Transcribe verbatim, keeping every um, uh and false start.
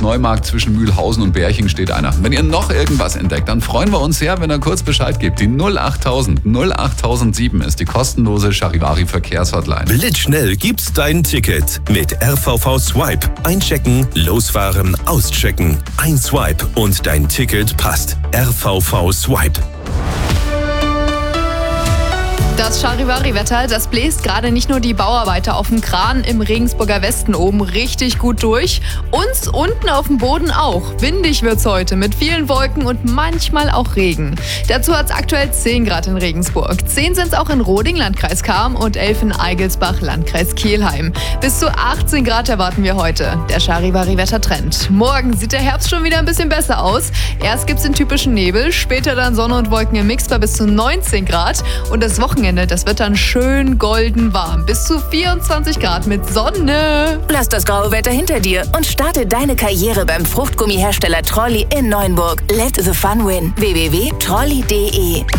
Neumarkt zwischen Mühlhausen und Berching steht einer. Wenn ihr noch irgendwas entdeckt, dann freuen wir uns sehr, wenn ihr kurz Bescheid gebt. Die null achttausend null achttausendsieben ist die kostenlose Charivari-Verkehrshotline. Blitzschnell gibt's dein Ticket mit R V V Swipe. Einchecken, losfahren, auschecken. Ein Swipe und dein Ticket passt. R V V Swipe. Das Charivari-Wetter, das bläst gerade nicht nur die Bauarbeiter auf dem Kran im Regensburger Westen oben richtig gut durch, uns unten auf dem Boden auch. Windig wird's heute mit vielen Wolken und manchmal auch Regen. Dazu hat's aktuell zehn Grad in Regensburg. zehn sind's auch in Roding, Landkreis Cham, und elf in Eigelsbach, Landkreis Kelheim. Bis zu achtzehn Grad erwarten wir heute. Der Charivari-Wettertrend. Morgen sieht der Herbst schon wieder ein bisschen besser aus. Erst gibt's den typischen Nebel, später dann Sonne und Wolken im Mix bei bis zu neunzehn Grad. Und das Wochenende, das wird dann schön golden warm. Bis zu vierundzwanzig Grad mit Sonne. Lass das graue Wetter hinter dir und starte deine Karriere beim Fruchtgummihersteller Trolli in Neuenburg. Let the fun win. w w w punkt trolli punkt d e